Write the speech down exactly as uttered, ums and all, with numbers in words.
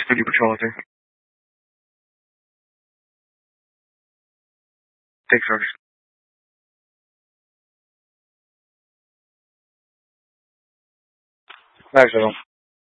Studio Patrol out there. Take service. Nice, everyone.